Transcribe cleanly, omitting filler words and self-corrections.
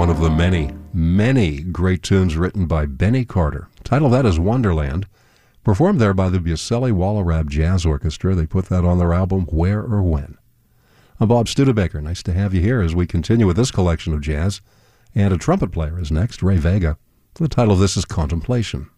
one of the many, many great tunes written by Benny Carter. The title of that is Wonderland, performed there by the Bucelli Wallerab Jazz Orchestra. They put that on their album Where or When. I'm Bob Studebaker. Nice to have you here as we continue with this collection of jazz. And a trumpet player is next, Ray Vega. The title of this is Contemplation.